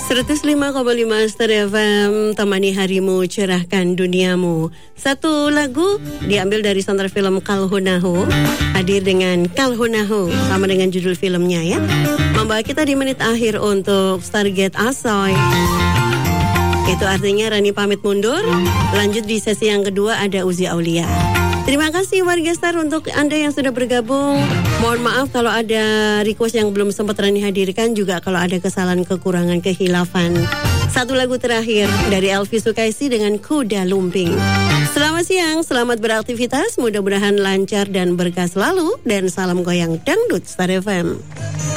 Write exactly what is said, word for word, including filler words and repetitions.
seratus lima koma lima Star F M, temani harimu, cerahkan duniamu. Satu lagu diambil dari soundtrack film Kalhonaho, hadir dengan Kalhonaho sama dengan judul filmnya ya. Membawa kita di menit akhir untuk Stargate Asoy. Itu artinya Rani pamit mundur. Lanjut di sesi yang kedua ada Uzi Aulia. Terima kasih warga Star untuk Anda yang sudah bergabung. Mohon maaf kalau ada request yang belum sempat Rani hadirkan, juga kalau ada kesalahan, kekurangan, kehilafan. Satu lagu terakhir dari Elvi Sukaisi dengan Kuda Lumping. Selamat siang, selamat beraktivitas, mudah-mudahan lancar dan berkah selalu, dan salam goyang dangdut Star F M.